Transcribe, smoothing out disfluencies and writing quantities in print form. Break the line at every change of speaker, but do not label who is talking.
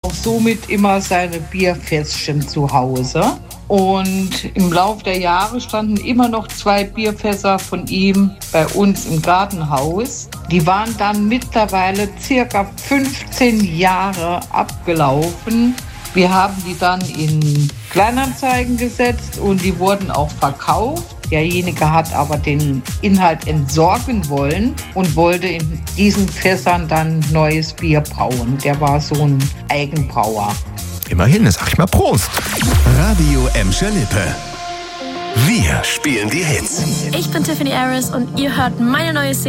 somit immer seine Bierfässchen zu Hause. Und im Laufe der Jahre standen immer noch 2 Bierfässer von ihm bei uns im Gartenhaus. Die waren dann mittlerweile circa 15 Jahre abgelaufen. Wir haben die dann in Kleinanzeigen gesetzt und die wurden auch verkauft. Derjenige hat aber den Inhalt entsorgen wollen und wollte in diesen Fässern dann neues Bier brauen. Der war so ein Eigenbrauer.
Immerhin, sag ich mal Prost.
Radio Emscher Lippe. Wir spielen die Hits.
Ich bin Tiffany Harris und ihr hört meine neue Single